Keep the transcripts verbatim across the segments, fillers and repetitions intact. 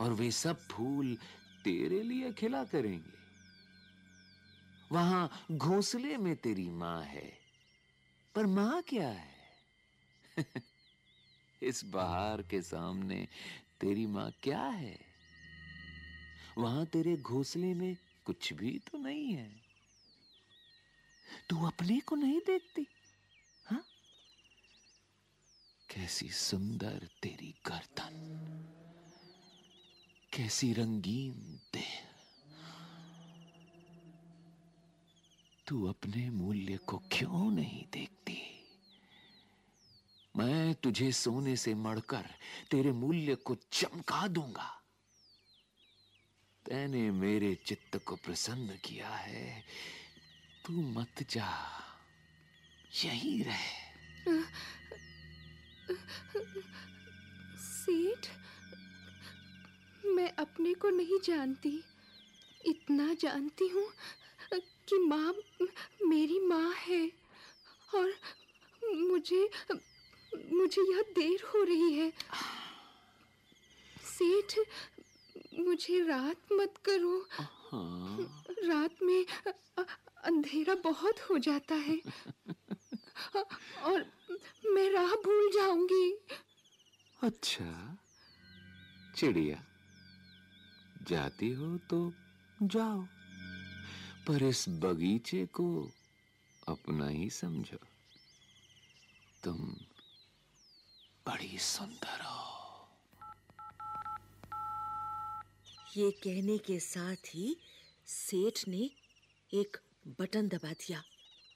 और वे सब फूल तेरे लिए खिला करेंगे। वहां घोंसले में तेरी मां है, पर मां क्या है? इस बहार के सामने तेरी मां क्या है? वहां तेरे घोंसले में कुछ भी तो नहीं है। तू अपने को नहीं देखती? हाँ? कैसी सुंदर तेरी गर्दन, कैसी रंगीन देह। तू अपने मूल्य को क्यों नहीं देखती? मैं तुझे सोने से मढ़कर तेरे मूल्य को चमका दूंगा। तैने मेरे चित्त को प्रसन्न किया है, तू मत जा, यहीं रह। सेठ, मैं अपने को नहीं जानती। इतना जानती हूँ कि माँ मेरी माँ है और मुझे मुझे यह देर हो रही है। सेठ, मुझे रात मत करो। हाँ। रात में अंधेरा बहुत हो जाता है और मैं राह भूल जाऊंगी। अच्छा चिड़िया, जाती हो तो जाओ, पर इस बगीचे को अपना ही समझो। तुम बड़ी सुंदर हो। ये कहने के साथ ही सेठ ने एक बटन दबा दिया।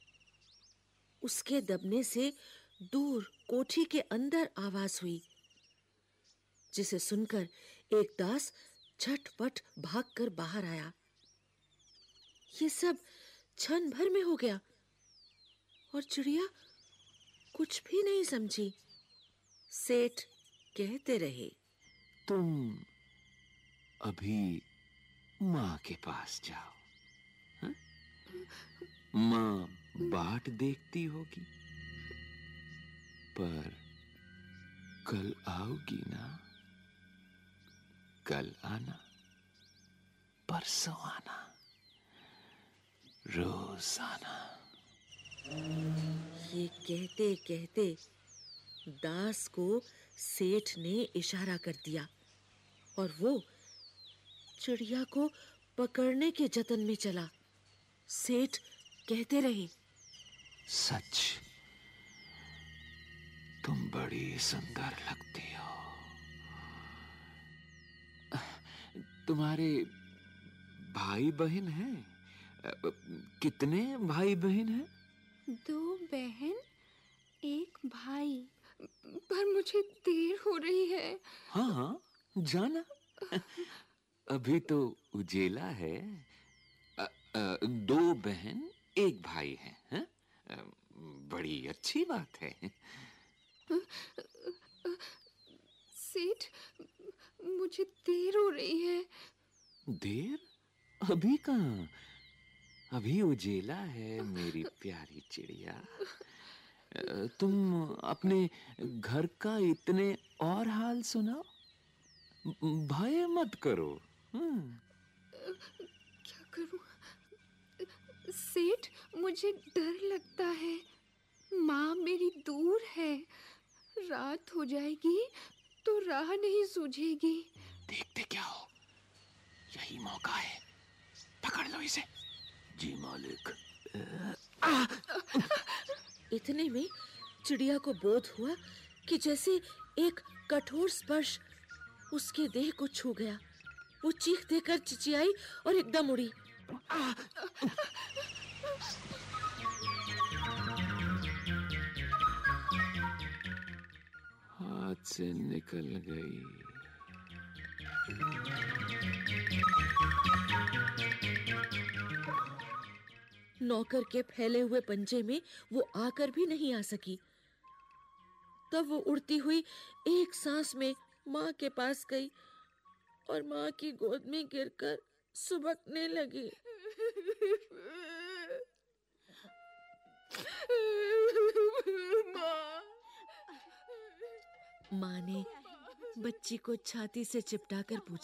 उसके दबने से दूर कोठी के अंदर आवाज हुई, जिसे सुनकर एक दास झटपट भागकर बाहर आया। ये सब क्षण भर में हो गया और चिड़िया कुछ भी नहीं समझी। सेठ कहते रहे, तुम अभी माँ के पास जाओ। हा? माँ बाट देखती होगी, पर कल आओगी ना? कल आना, परसों आना, रोज आना। ये कहते कहते दास को सेठ ने इशारा कर दिया और वो चिड़िया को पकड़ने के जतन में चला। सेठ कहते रहे, सच तुम बड़ी सुंदर लगती हो। तुम्हारे भाई बहन हैं? कितने भाई बहन हैं? दो बहन, एक भाई, पर मुझे देर हो रही है। हाँ हाँ, जाना। अभी तो उजेला है। अ, अ, दो बहन एक भाई है, है? बड़ी अच्छी बात है। सेठ, मुझे देर हो रही है। देर? अभी कहाँ? अभी उजेला है मेरी प्यारी चिड़िया। तुम अपने घर का इतने और हाल सुनाओ। भय मत करो। हम्म। क्या करूं? सेठ, मुझे डर लगता है। माँ मेरी दूर है। रात हो जाएगी तो राह नहीं सूझेगी। देखते क्या हो, यही मौका है, पकड़ लो इसे। जी मालिक। इतने में चिड़िया को बोध हुआ कि जैसे एक कठोर स्पर्श उसके देह को छू गया। वो चीख देकर चिचियाई और एकदम उड़ी। हाथ से निकल गई। नौकर के फैले हुए पंजे में वो आकर भी नहीं आ सकी। तब वो उड़ती हुई एक सांस में माँ के पास गई और माँ की गोद में गिरकर सुबकने लगी। माँ ने बच्ची को छाती से चिपटाकर पूछा,